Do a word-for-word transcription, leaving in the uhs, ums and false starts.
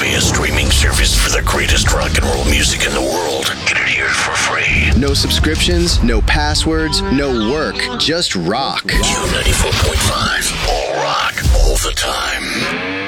Play, a streaming service for the greatest rock and roll music in the world. Get it here for free. No subscriptions, no passwords, no work, just rock. Q ninety-four point five. All rock, all the time.